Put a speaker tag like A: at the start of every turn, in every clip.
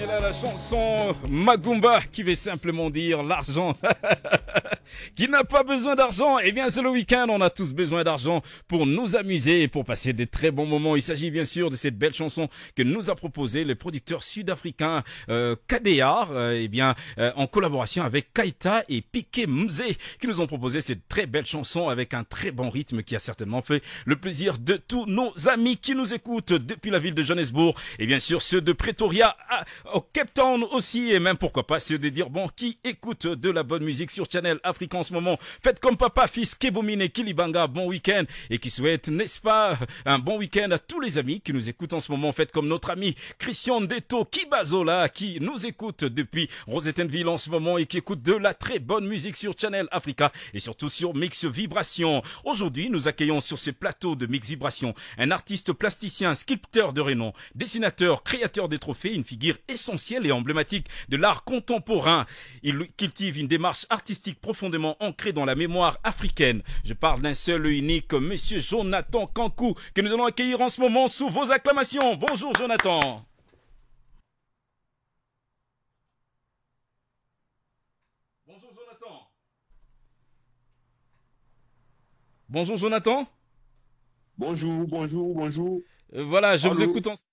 A: Et là, la chanson Magumba qui veut simplement dire l'argent. Qui n'a pas besoin d'argent? Eh bien, c'est le week-end. On a tous besoin d'argent pour nous amuser et pour passer des très bons moments. Il s'agit bien sûr de cette belle chanson que nous a proposé le producteur sud-africain KDR, en collaboration avec Kaita et Piqué Mzé, qui nous ont proposé cette très belle chanson avec un très bon rythme qui a certainement fait le plaisir de tous nos amis qui nous écoutent depuis la ville de Johannesburg et bien sûr ceux de Pretoria au Cape Town aussi, et même pourquoi pas ceux de Durban qui écoutent de la bonne musique sur Channel Africa en ce moment. Faites comme papa, fils, Kebomine et Kilibanga, bon week-end, et qui souhaite, n'est-ce pas, un bon week-end à tous les amis qui nous écoutent en ce moment. Faites comme notre ami Christian Deto Kibazola qui nous écoute depuis Rosettenville en ce moment et qui écoute de la très bonne musique sur Channel Africa et surtout sur Mix Vibration. Aujourd'hui, nous accueillons sur ce plateau de Mix Vibration un artiste plasticien, sculpteur de renom, dessinateur, créateur des trophées, une figure essentielle et emblématique de l'art contemporain. Il cultive une démarche artistique profondément ancrée dans la mémoire africaine. Je parle d'un seul et unique Monsieur Jonathan Kankou que nous allons accueillir en ce moment sous vos acclamations. Bonjour Jonathan. Bonjour Jonathan. Bonjour Jonathan.
B: Bonjour, bonjour, bonjour.
A: Voilà, je
B: Allô?
A: vous écoute en...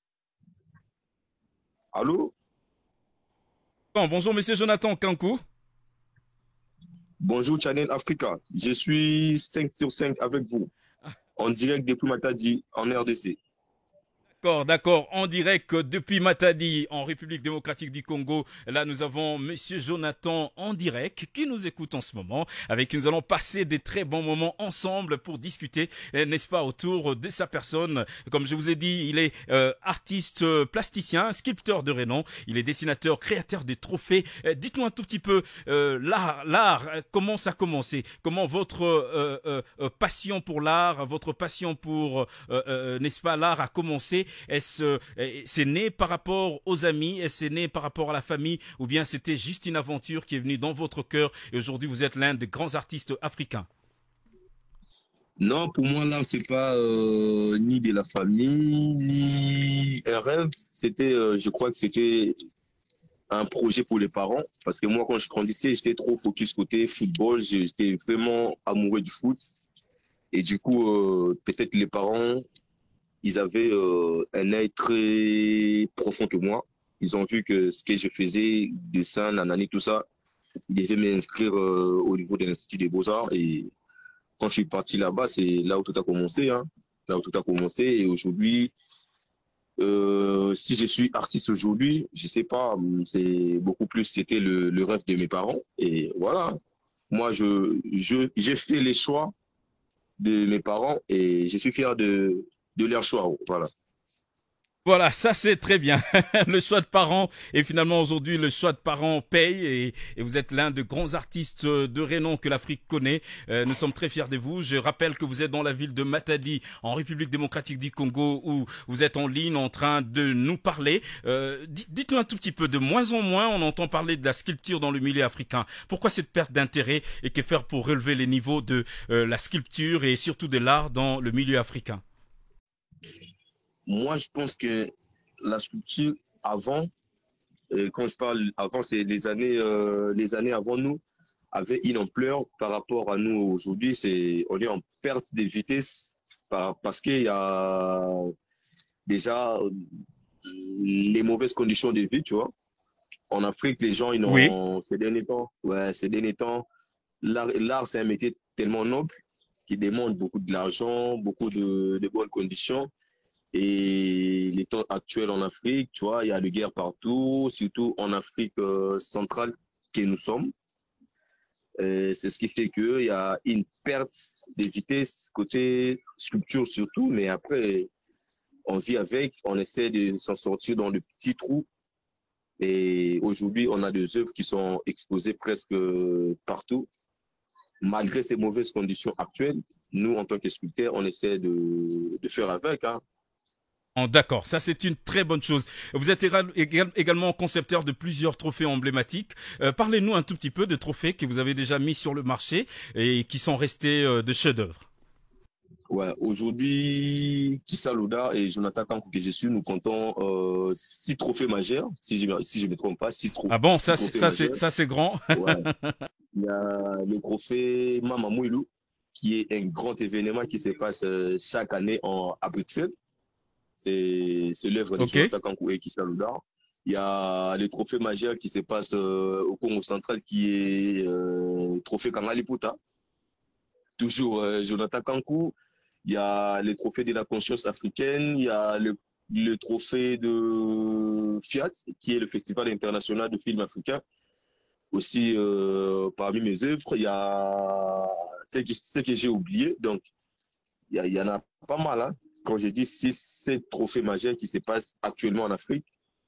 B: Allô?
A: Bonjour Monsieur Jonathan Kankou.
B: Bonjour Channel Africa. Je suis 5 sur 5 avec vous, en direct depuis Matadi, en RDC.
A: D'accord. En direct depuis Matadi, en République démocratique du Congo. Là, nous avons Monsieur Jonathan en direct qui nous écoute en ce moment, avec qui nous allons passer des très bons moments ensemble pour discuter, n'est-ce pas, autour de sa personne. Comme je vous ai dit, il est artiste plasticien, sculpteur de renom. Il est dessinateur, créateur des trophées. Dites-nous un tout petit peu, l'art, comment ça a commencé? Comment votre passion pour l'art, votre passion pour, n'est-ce pas, l'art a commencé? Est-ce c'est né par rapport aux amis? Est-ce c'est né par rapport à la famille? Ou bien c'était juste une aventure qui est venue dans votre cœur et aujourd'hui vous êtes l'un des grands artistes africains?
B: Non, pour moi, là, c'est pas ni de la famille, ni un rêve. C'était, je crois que c'était un projet pour les parents. Parce que moi, quand je grandissais, j'étais trop focus côté football. J'étais vraiment amoureux du foot. Et du coup, peut-être les parents, ils avaient un œil très profond que moi. Ils ont vu que ce que je faisais, dessin, nanani, tout ça, ils devaient m'inscrire au niveau de l'Institut des Beaux-Arts. Et quand je suis parti là-bas, c'est là où tout a commencé. Hein. Là où tout a commencé. Et aujourd'hui, si je suis artiste aujourd'hui, je sais pas, c'est beaucoup plus, c'était le rêve de mes parents. Et voilà. Moi, j'ai fait les choix de mes parents et je suis fier de leur choix. Voilà.
A: Voilà, ça c'est très bien. Le choix de parents, et finalement aujourd'hui le choix de parents paye, et vous êtes l'un des grands artistes de renom que l'Afrique connaît. Nous sommes très fiers de vous. Je rappelle que vous êtes dans la ville de Matadi, en République démocratique du Congo, où vous êtes en ligne en train de nous parler. Dites-nous un tout petit peu, de moins en moins on entend parler de la sculpture dans le milieu africain. Pourquoi cette perte d'intérêt, et que faire pour relever les niveaux de la sculpture et surtout de l'art dans le milieu africain?
B: Moi, je pense que la sculpture avant, quand je parle avant, c'est les années avant nous, avait une ampleur par rapport à nous aujourd'hui. On est en perte de vitesse parce qu'il y a déjà les mauvaises conditions de vie, tu vois. En Afrique, les gens,
A: Oui.
B: ces derniers temps, l'art, c'est un métier tellement noble qui demande beaucoup de l'argent, beaucoup de bonnes conditions. Et les temps actuels en Afrique, tu vois, il y a des guerres partout, surtout en Afrique centrale que nous sommes. C'est ce qui fait qu'il y a une perte de vitesse côté sculpture surtout, mais après, on vit avec, on essaie de s'en sortir dans le petit trou. Et aujourd'hui, on a des œuvres qui sont exposées presque partout. Malgré ces mauvaises conditions actuelles, nous, en tant que sculpteurs, on essaie de faire avec, hein.
A: D'accord, ça c'est une très bonne chose. Vous êtes également concepteur de plusieurs trophées emblématiques. Parlez-nous un tout petit peu de trophées que vous avez déjà mis sur le marché et qui sont restés de chefs-d'œuvre.
B: Ouais, aujourd'hui, Kissa Loda et Jonathan Kankou que je suis, nous comptons 6 trophées majeurs, si je me trompe pas,
A: Ah bon,
B: six trophées majeurs.
A: ça c'est grand.
B: Ouais. Il y a le trophée Mama Mouilou, qui est un grand événement qui se passe chaque année à Bruxelles. C'est l'œuvre de
A: Ok.
B: Jonathan Kankou et Kissa Loda. Il y a le trophée majeur qui se passe au Congo central, qui est le trophée Kangali Puta. Toujours Jonathan Kankou. Il y a les trophées de la conscience africaine, il y a le trophée de Fiat, qui est le Festival international de films africains. Aussi, parmi mes œuvres, il y a ce que j'ai oublié. Donc, il y en a pas mal. Hein. Quand j'ai dit 7 trophées majeurs qui se passent actuellement en Afrique,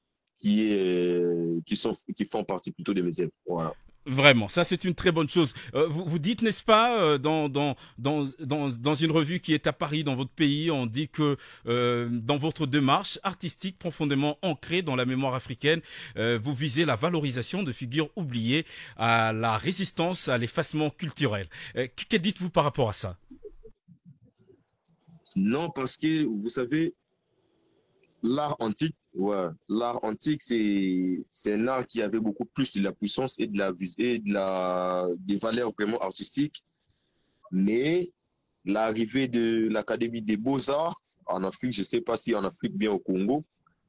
B: qui font partie plutôt de mes œuvres. Voilà.
A: Vraiment, ça c'est une très bonne chose. Vous dites, n'est-ce pas, dans une revue qui est à Paris, dans votre pays, on dit que dans votre démarche artistique profondément ancrée dans la mémoire africaine, vous visez la valorisation de figures oubliées, à la résistance à l'effacement culturel. Que dites-vous par rapport à ça?
B: Non, parce que, vous savez, l'art antique, ouais, l'art antique, c'est un art qui avait beaucoup plus de la puissance et des valeurs vraiment artistiques. Mais l'arrivée de l'Académie des Beaux-Arts en Afrique, je ne sais pas si en Afrique, bien au Congo,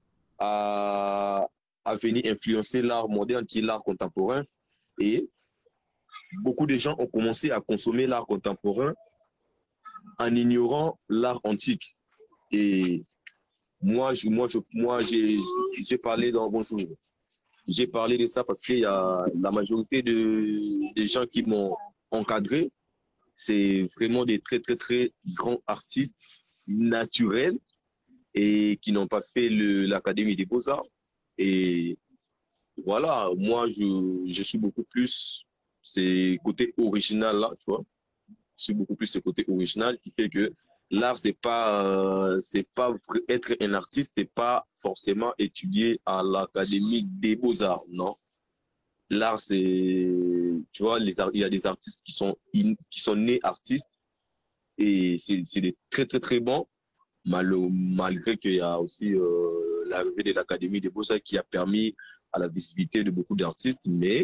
B: a venu influencer l'art moderne qui est l'art contemporain. Et beaucoup de gens ont commencé à consommer l'art contemporain en ignorant l'art antique. Et moi, j'ai parlé j'ai parlé de ça parce qu'il y a la majorité des gens qui m'ont encadré, c'est vraiment des très, très, très grands artistes naturels et qui n'ont pas fait l'Académie des Beaux-Arts. Et voilà, moi, je suis beaucoup plus ces côtés original là, tu vois. Je suis beaucoup plus ce côté original qui fait que l'art, c'est pas être un artiste, c'est pas forcément étudier à l'Académie des Beaux-Arts, non. L'art, tu vois, il y a des artistes qui sont nés artistes et c'est des très, très, très bons, malgré qu'il y a aussi l'arrivée de l'Académie des Beaux-Arts qui a permis à la visibilité de beaucoup d'artistes, mais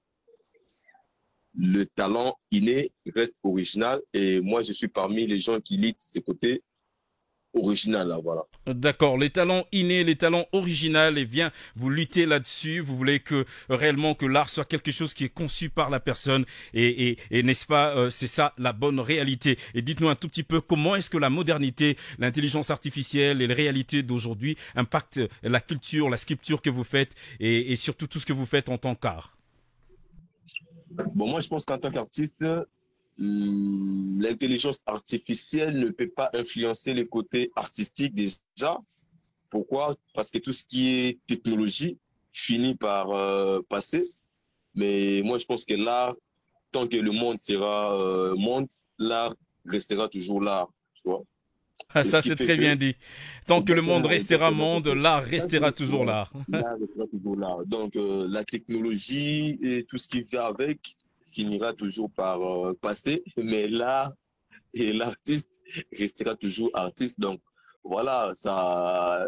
B: le talent inné reste original et moi, je suis parmi les gens qui lisent ce côté original, là, voilà.
A: D'accord, les talents innés, les talents originaux, et bien, vous luttez là-dessus, vous voulez que réellement que l'art soit quelque chose qui est conçu par la personne et n'est-ce pas, c'est ça la bonne réalité. Et dites-nous un tout petit peu comment est-ce que la modernité, l'intelligence artificielle et les réalités d'aujourd'hui impactent la culture, la sculpture que vous faites et surtout tout ce que vous faites en tant qu'art.
B: Bon, moi, je pense qu'en tant qu'artiste, l'intelligence artificielle ne peut pas influencer les côtés artistiques déjà. Pourquoi? Parce que tout ce qui est technologie finit par passer. Mais moi, je pense que l'art, tant que le monde sera monde, l'art restera toujours l'art, tu vois.
A: Ah, ça, c'est très bien dit. Tant que le monde restera monde, l'art restera toujours l'art.
B: L'art restera toujours l'art. Donc, la technologie et tout ce qui vient avec finira toujours par passer, mais l'art et l'artiste restera toujours artiste. Donc, voilà, ça,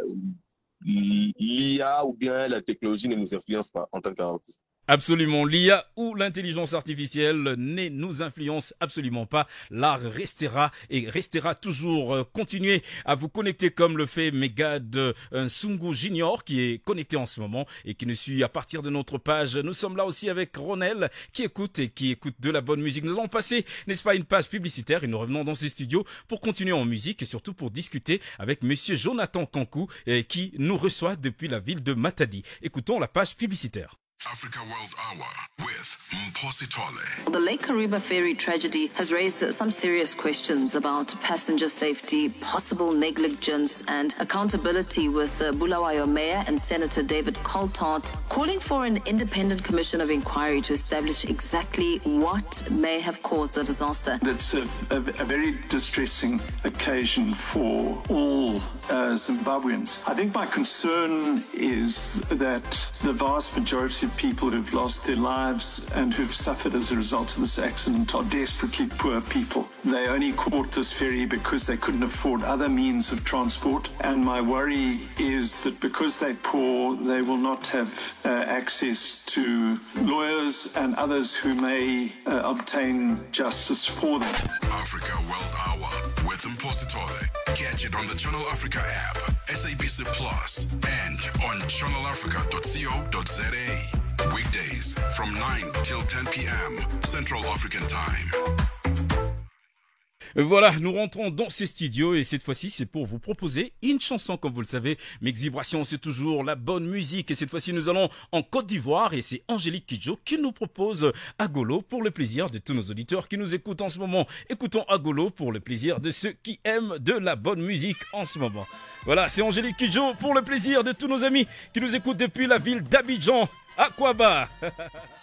B: l'IA ou bien la technologie ne nous influence pas en tant qu'artiste.
A: Absolument, l'IA ou l'intelligence artificielle ne nous influence absolument pas. L'art restera et restera toujours. Continuez à vous connecter comme le fait Megad Sungu Junior qui est connecté en ce moment et qui nous suit à partir de notre page. Nous sommes là aussi avec Ronel qui écoute de la bonne musique. Nous allons passer, n'est-ce pas, une page publicitaire et nous revenons dans ces studios pour continuer en musique et surtout pour discuter avec monsieur Jonathan Kankou qui nous reçoit depuis la ville de Matadi. Écoutons la page publicitaire.
C: Africa World Hour with Mposi Tole.
D: The Lake Kariba ferry tragedy has raised some serious questions about passenger safety, possible negligence and accountability, with Bulawayo Mayor and Senator David Coltart calling for an independent commission of inquiry to establish exactly what may have caused the disaster.
E: It's a very distressing occasion for all Zimbabweans. I think my concern is that the vast majority of people who've lost their lives and who've suffered as a result of this accident are desperately poor people. They only caught this ferry because they couldn't afford other means of transport. And my worry is that because they're poor, they will not have access to lawyers and others who may obtain justice for them.
C: Africa World Hour with Mpositole. Catch it on the Channel Africa app, SABC Plus, and on channelafrica.co.za. Weekdays from 9 till 10 p.m. Central African Time.
A: Voilà, nous rentrons dans ces studios et cette fois-ci, c'est pour vous proposer une chanson, comme vous le savez. Mix Vibration, c'est toujours la bonne musique. Et cette fois-ci, nous allons en Côte d'Ivoire et c'est Angélique Kidjo qui nous propose Agolo pour le plaisir de tous nos auditeurs qui nous écoutent en ce moment. Écoutons Agolo pour le plaisir de ceux qui aiment de la bonne musique en ce moment. Voilà, c'est Angélique Kidjo pour le plaisir de tous nos amis qui nous écoutent depuis la ville d'Abidjan. Aquaba.